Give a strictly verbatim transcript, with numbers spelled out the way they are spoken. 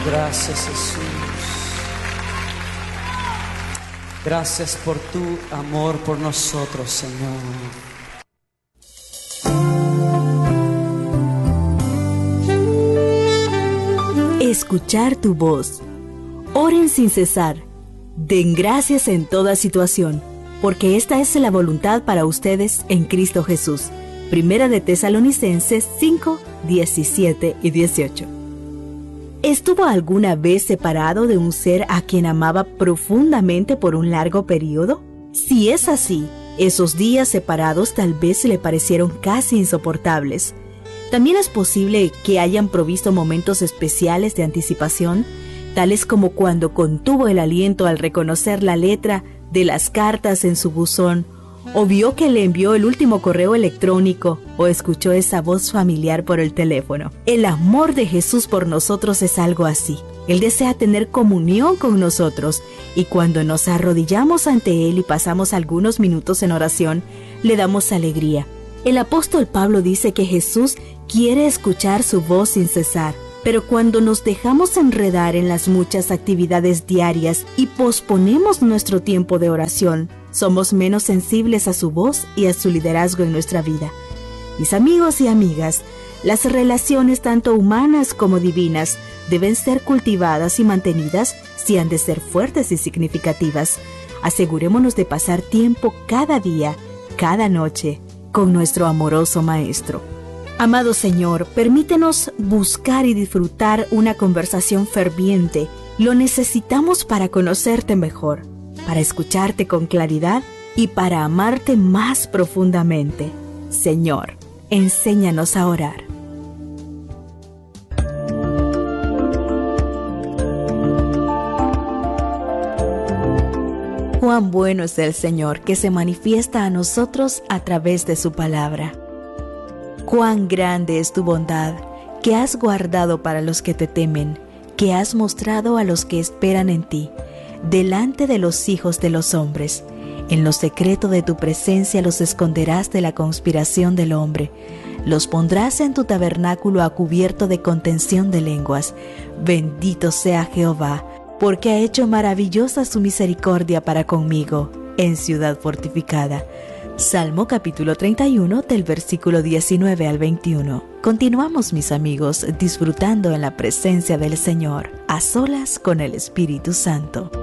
gracias, Jesús. Gracias por tu amor por nosotros, Señor. Escuchar tu voz. Oren sin cesar. Den gracias en toda situación, porque esta es la voluntad para ustedes en Cristo Jesús. Primera de Tesalonicenses cinco, diecisiete y dieciocho. ¿Estuvo alguna vez separado de un ser a quien amaba profundamente por un largo periodo? Si es así, esos días separados tal vez le parecieron casi insoportables. También es posible que hayan provisto momentos especiales de anticipación, tales como cuando contuvo el aliento al reconocer la letra de las cartas en su buzón, o vio que le envió el último correo electrónico, o escuchó esa voz familiar por el teléfono. El amor de Jesús por nosotros es algo así. Él desea tener comunión con nosotros, y cuando nos arrodillamos ante Él y pasamos algunos minutos en oración, le damos alegría. El apóstol Pablo dice que Jesús quiere escuchar su voz sin cesar, pero cuando nos dejamos enredar en las muchas actividades diarias y posponemos nuestro tiempo de oración, somos menos sensibles a su voz y a su liderazgo en nuestra vida. Mis amigos y amigas, las relaciones tanto humanas como divinas deben ser cultivadas y mantenidas si han de ser fuertes y significativas. Asegurémonos de pasar tiempo cada día, cada noche, con nuestro amoroso Maestro. Amado Señor, permítenos buscar y disfrutar una conversación ferviente. Lo necesitamos para conocerte mejor, para escucharte con claridad y para amarte más profundamente. Señor, enséñanos a orar. Cuán bueno es el Señor que se manifiesta a nosotros a través de su palabra. Cuán grande es tu bondad, que has guardado para los que te temen, que has mostrado a los que esperan en ti, delante de los hijos de los hombres. En lo secreto de tu presencia los esconderás de la conspiración del hombre. Los pondrás en tu tabernáculo a cubierto de contención de lenguas. Bendito sea Jehová, porque ha hecho maravillosa su misericordia para conmigo, en ciudad fortificada. Salmo capítulo treinta y uno, del versículo diecinueve al veintiuno. Continuamos, mis amigos, disfrutando en la presencia del Señor, a solas con el Espíritu Santo.